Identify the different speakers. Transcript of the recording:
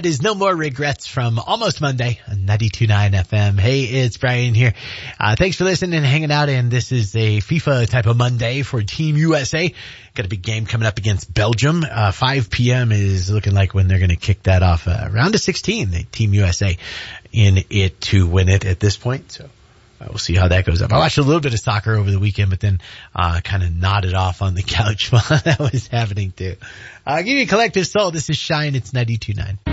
Speaker 1: That is No More Regrets from Almost Monday on 92.9 FM. Hey, it's Brian here. Thanks for listening and hanging out. And this is a FIFA type of Monday for Team USA. Got a big game coming up against Belgium. 5 p.m. is looking like when they're going to kick that off. Round of 16, Team USA in it to win it at this point. So we'll see how that goes up. I watched a little bit of soccer over the weekend, but then kind of nodded off on the couch while that was happening too. Give you a collective soul. This is Shine. It's 92.9.